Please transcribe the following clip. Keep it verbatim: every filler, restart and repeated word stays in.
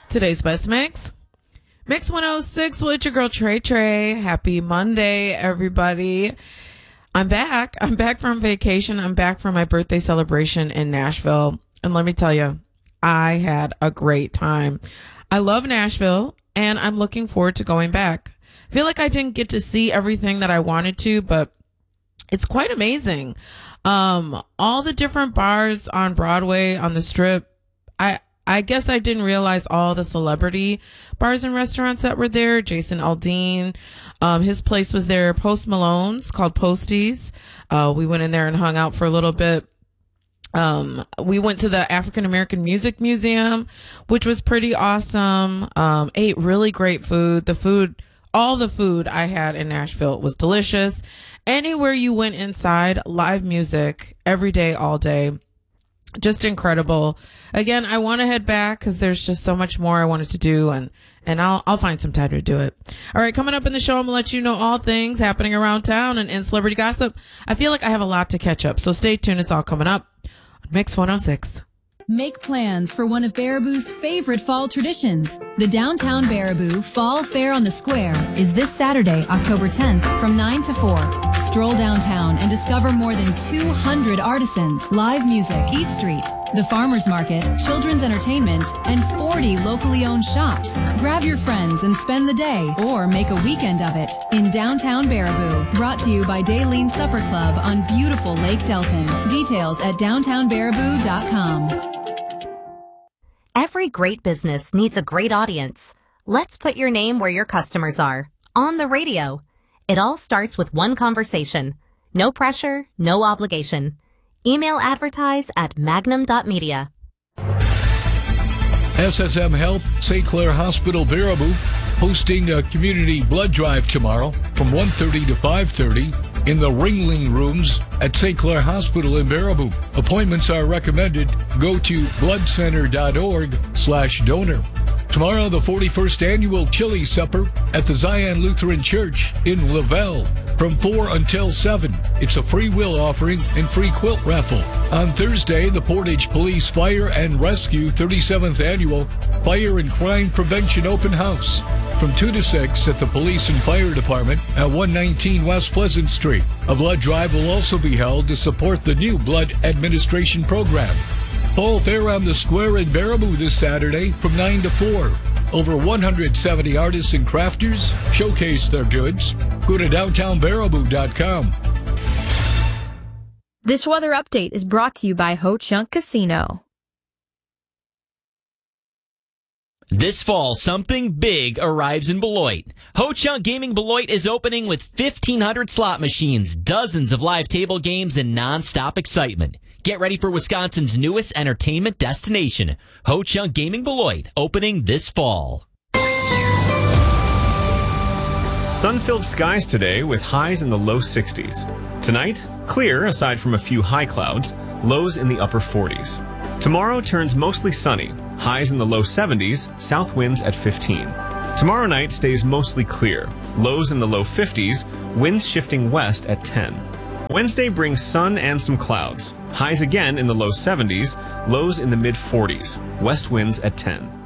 Today's best mix. Mix one oh six with your girl Trey Trey. Happy Monday, everybody. I'm back. I'm back from vacation. I'm back from my birthday celebration in Nashville. And let me tell you, I had a great time. I love Nashville and I'm looking forward to going back. I feel like I didn't get to see everything that I wanted to, but it's quite amazing. Um, all the different bars on Broadway, on the Strip. I, I guess I didn't realize all the celebrity bars and restaurants that were there. Jason Aldean, um, his place was there. Post Malone's called Posties. Uh, we went in there and hung out for a little bit. Um, we went to the African American Music Museum, which was pretty awesome. Um, ate really great food. The food, all the food I had in Nashville was delicious. Anywhere you went inside, live music every day, all day. Just incredible. Again, I want to head back because there's just so much more I wanted to do, and and I'll I'll find some time to do it. All right, coming up in the show, I'm gonna let you know all things happening around town and in celebrity gossip. I feel like I have a lot to catch up, so stay tuned. It's all coming up on Mix one oh six. Make plans for one of Baraboo's favorite fall traditions. The Downtown Baraboo Fall Fair on the Square is this Saturday, October tenth from nine to four. Stroll downtown and discover more than two hundred artisans, live music, Eat Street, the farmers market, children's entertainment, and forty locally owned shops. Grab your friends and spend the day or make a weekend of it in Downtown Baraboo. Brought to you by Daleen Supper Club on beautiful Lake Delton. Details at downtown baraboo dot com. Every great business needs a great audience. Let's put your name where your customers are. On the radio. It all starts with one conversation. No pressure, no obligation. Email advertise at magnum dot media. S S M Health, Saint Clair Hospital, Baraboo, hosting a community blood drive tomorrow from one thirty to five thirty in the Ringling Rooms at Saint Clair Hospital in Baraboo. Appointments are recommended. Go to bloodcenter.org slash donor. Tomorrow, the forty-first Annual Chili Supper at the Zion Lutheran Church in Lavelle from four until seven. It's a free will offering and free quilt raffle. On Thursday, the Portage Police Fire and Rescue thirty-seventh Annual Fire and Crime Prevention Open House from two to six at the Police and Fire Department at one nineteen West Pleasant Street. A blood drive will also be held to support the new blood administration program. Fall Fair on the Square in Baraboo this Saturday from nine to four. Over one hundred seventy artists and crafters showcase their goods. Go to downtown baraboo dot com. This weather update is brought to you by Ho Chunk Casino. This fall, something big arrives in Beloit. Ho Chunk Gaming Beloit is opening with fifteen hundred slot machines, dozens of live table games, and non-stop excitement. Get ready for Wisconsin's newest entertainment destination. Ho Chunk Gaming Beloit, opening this fall. Sun-filled skies today with highs in the low sixties. Tonight, clear aside from a few high clouds, lows in the upper forties. Tomorrow turns mostly sunny, highs in the low seventies, south winds at fifteen. Tomorrow night stays mostly clear, lows in the low fifties, winds shifting west at ten. Wednesday brings sun and some clouds, highs again in the low seventies, lows in the mid forties, west winds at ten.